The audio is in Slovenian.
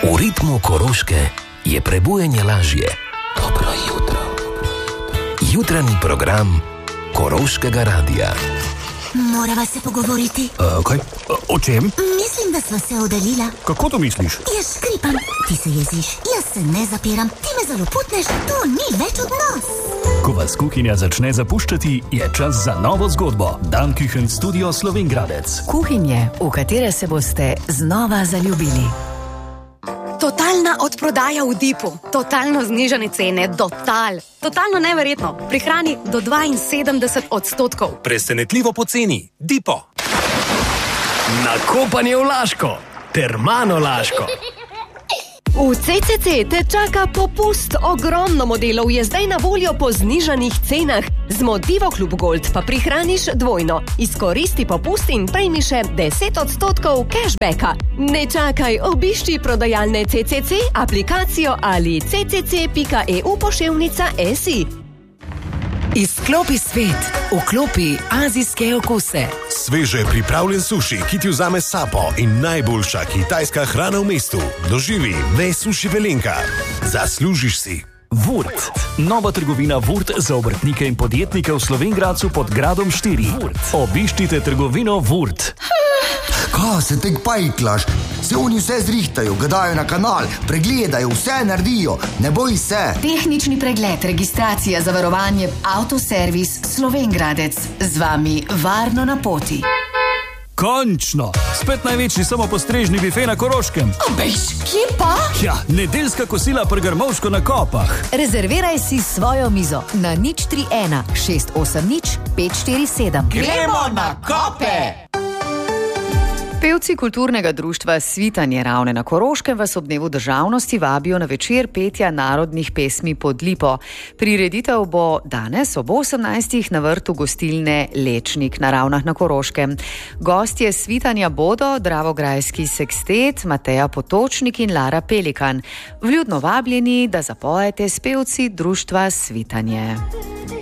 V ritmu Koroške je prebujanje lažje. Dobro jutro. Jutranji program Koroškega radia. Morava se pogovoriti. Kaj? O čem? Mislim, da sva se oddaljila. Kako to misliš? Jaz škripam, ti se jeziš, jaz se ne zapiram, ti me zaloputneš, to ni več odnos. Ko vas kuhinja začne zapuščati, je čas za novo zgodbo. Dan Kuchen Studio Slovenj Gradec. Kuhinje, v katere se boste znova zaljubili. Totalna odprodaja v Dipu, totalno znižane cene, totalno neverjetno, pri hrani do 72%. Presenetljivo poceni, Dipo. Nakopanje v Laško, Termano Laško. V CCC te čaka popust, ogromno modelov je zdaj na voljo po znižanih cenah. Z Motivo Klub Gold pa prihraniš dvojno. Izkoristi popust in prejmi še 10% cashbacka. Ne čakaj, obišči prodajalne CCC, aplikacijo ali ccc.eu/SI. Izklopi svet, vklopi azijske okuse. Sveže pripravljen suši, ki ti vzame sapo in najboljša kitajska hrana v mestu. Doživi Suši Velenka. Zaslužiš si. Vurt. Nova trgovina Vurt za obrtnike in podjetnike v Slovenj Gradcu pod Gradom 4. Obiščite trgovino Vurt. Kaj se tek pajklaš? Se oni vse zrihtajo, ga dajo na kanal, pregledajo, vse naredijo, ne boj se. Tehnični pregled, registracija, zavarovanje, avtoservis Slovenj Gradec. Z vami varno na poti. Končno! Spet največji samopostrežni bife na Koroškem. Obejš, kje pa? Ja, nedeljska kosila pri Grmovško na Kopah. Rezerviraj si svojo mizo na 031 680 547. Gremo na Kope! Pevci kulturnega društva Svitanje Ravne na Koroškem vas ob dnevu državnosti vabijo na večer petja narodnih pesmi Pod lipo. Prireditev bo danes ob 18. na vrtu gostilne Lečnik na Ravnah na Koroškem. Gostje Svitanja bodo Dravograjski sekstet, Mateja Potočnik in Lara Pelikan. Vljudno vabljeni, da zapojete s pevci društva Svitanje.